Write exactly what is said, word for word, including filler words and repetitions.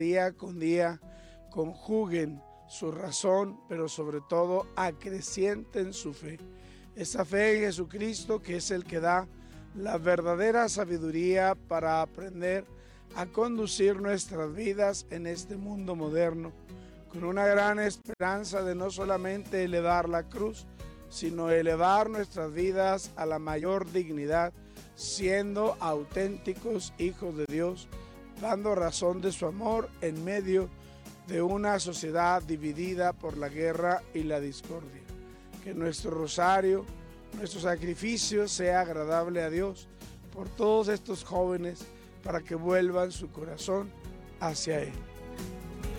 día con día conjuguen su razón, pero sobre todo acrecienten su fe. Esa fe en Jesucristo, que es el que da la verdadera sabiduría para aprender a conducir nuestras vidas en este mundo moderno, con una gran esperanza de no solamente elevar la cruz, sino elevar nuestras vidas a la mayor dignidad, siendo auténticos hijos de Dios, dando razón de su amor en medio de una sociedad dividida por la guerra y la discordia. Que nuestro rosario, nuestro sacrificio sea agradable a Dios por todos estos jóvenes, para que vuelvan su corazón hacia Él.